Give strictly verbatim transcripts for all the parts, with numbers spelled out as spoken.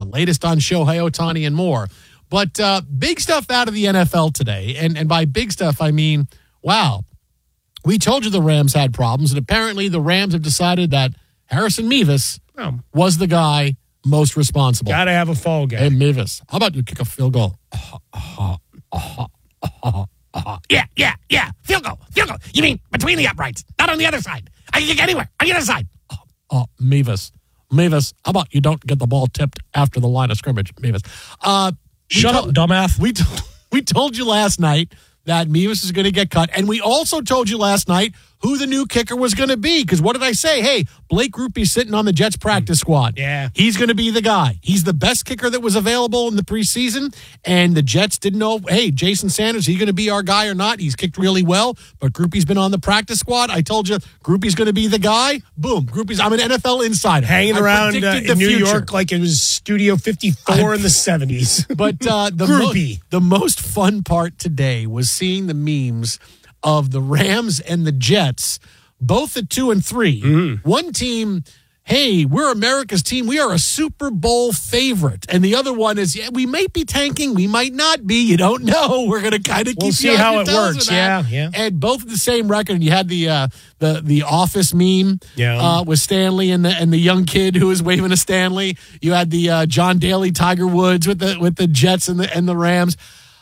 latest on Shohei Ohtani and more. But uh, big stuff out of the N F L today. And, and by big stuff, I mean, wow, we told you the Rams had problems. And apparently the Rams have decided that Harrison Mevis Oh. was the guy most responsible. Got to have a fall guy. Hey, Mevis, how about you kick a field goal? Uh, uh, uh, uh, uh, yeah, yeah, yeah. Field goal, field goal. You mean between the uprights, not on the other side. I can kick anywhere, on the other side. Oh, uh, Mevis, Mevis, how about you don't get the ball tipped after the line of scrimmage, Mevis? Uh, Shut to- up, dumbass. We, to- we told you last night that Mevis is going to get cut. And we also told you last night who the new kicker was going to be. Because what did I say? Hey, Blake Grupe's sitting on the Jets practice squad. Yeah. He's going to be the guy. He's the best kicker that was available in the preseason. And the Jets didn't know, hey, Jason Sanders, he's going to be our guy or not. He's kicked really well, but Grupe's been on the practice squad. I told you Grupe's going to be the guy. Boom. Grupe's, I'm an N F L insider. Hanging I around uh, predicted the in New future. York like it was Studio fifty-four I- in the seventies. But uh, the, mo- Groupie. the most fun part today was seeing the memes of the Rams and the Jets, both at two and three. Mm-hmm. One team, hey, we're America's team. We are a Super Bowl favorite. And the other one is, yeah, we might be tanking. We might not be. You don't know. We're going to kind of keep We'll see you on how your it toes works. with that. Yeah, yeah. And both of the same record. And you had the uh, the the Office meme Yeah. uh, with Stanley and the and the young kid who was waving a Stanley. You had the uh, John Daly, Tiger Woods with the with the Jets and the and the Rams.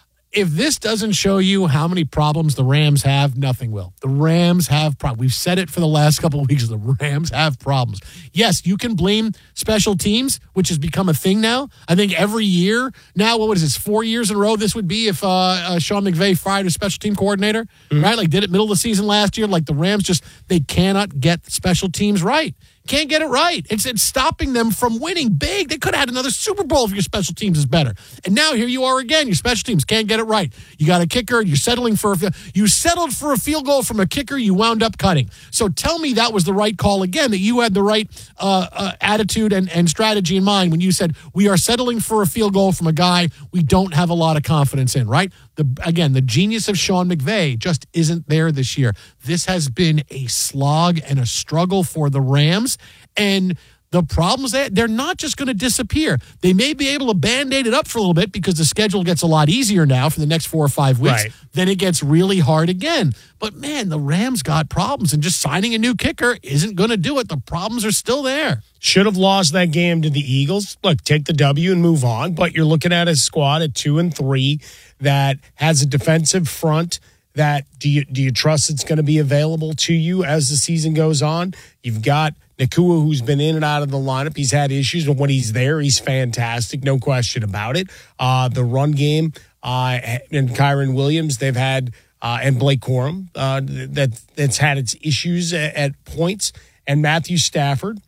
If this doesn't show you how many problems the Rams have, nothing will. The Rams have problems. We've said it for the last couple of weeks. The Rams have problems. Yes, you can blame special teams, which has become a thing now. I think every year now, what was this, four years in a row this would be if uh, uh, Sean McVay fired a special team coordinator, mm-hmm. right? Like did it middle of the season last year. Like the Rams just, they cannot get special teams right. Can't get it right. It's it's stopping them from winning big. They could have had another Super Bowl if your special teams is better. And now here you are again. Your special teams can't get it right. You got a kicker. You're settling for a you settled for a field goal from a kicker. You wound up cutting. So tell me that was the right call again. That you had the right uh, uh, attitude and, and strategy in mind when you said we are settling for a field goal from a guy we don't have a lot of confidence in. Right. The, again, the genius of Sean McVay just isn't there this year. This has been a slog and a struggle for the Rams. And the problems, that they're not just going to disappear. They may be able to Band-Aid it up for a little bit because the schedule gets a lot easier now for the next four or five weeks. Right. Then it gets really hard again. But, man, the Rams got problems, and just signing a new kicker isn't going to do it. The problems are still there. Should have lost that game to the Eagles. Look, take the W and move on. But you're looking at a squad at two and three that has a defensive front that do you do you trust it's going to be available to you as the season goes on? You've got Nakua, who's been in and out of the lineup. He's had issues, but when he's there, he's fantastic. No question about it. Uh, the run game uh, and Kyron Williams, they've had, uh, and Blake Corum, uh, that that's had its issues at, at points. And Matthew Stafford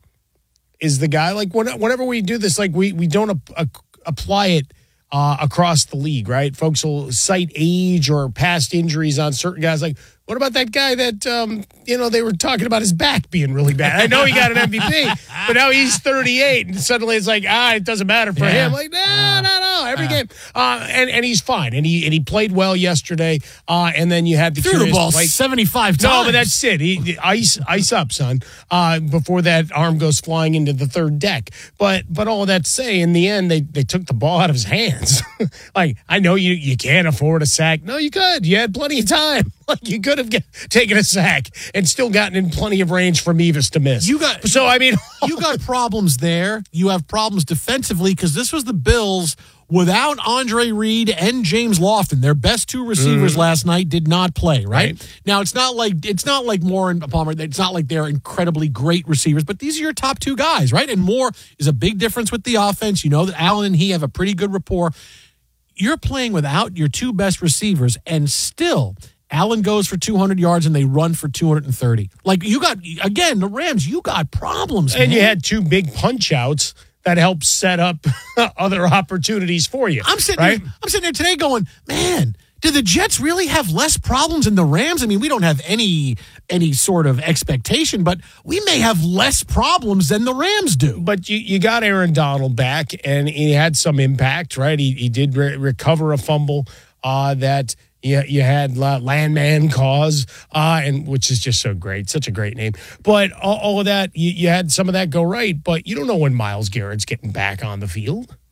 is the guy. Like whenever we do this, like we we don't ap- ap- apply it uh, across the league, right? Folks will cite age or past injuries on certain guys. Like, what about that guy that, um, you know, they were talking about his back being really bad? I know he got an M V P, but now he's thirty-eight, and suddenly it's like, ah, it doesn't matter for Yeah. him. Like, no, Uh, no, no, every uh, game. Uh, and, and he's fine, and he and he played well yesterday. Uh, and then you had the Threw the curious ball play- seventy-five times. No, but that's it. He, he- ice, ice up, son. Uh, before that arm goes flying into the third deck. But, but all that to say, in the end, they they took the ball out of his hands. Like, I know you you can't afford a sack. No, you could. You had plenty of time. Like, you could have get, taken a sack and still gotten in plenty of range for Mevis to miss. You got so I mean, you got problems there. You have problems defensively because this was the Bills without Andre Reed and James Lofton. Their best two receivers Mm. last night did not play. Right? Right. Now it's not like it's not like Moore and Palmer. It's not like they're incredibly great receivers, but these are your top two guys, right? And Moore is a big difference with the offense. You know that Allen and he have a pretty good rapport. You're playing without your two best receivers, and still Allen goes for two hundred yards and they run for two hundred thirty. Like, you got, again, the Rams, you got problems, and man. you had two big punch outs that helped set up other opportunities for you. I'm sitting right? there, I'm sitting there today going, man, do the Jets really have less problems than the Rams? I mean, we don't have any any sort of expectation, but we may have less problems than the Rams do. But you, you got Aaron Donald back, and he had some impact, right? He he did re- recover a fumble uh, that you, you had Landman cause, uh, and which is just so great, such a great name. But all, all of that, you, you had some of that go right, but you don't know when Myles Garrett's getting back on the field.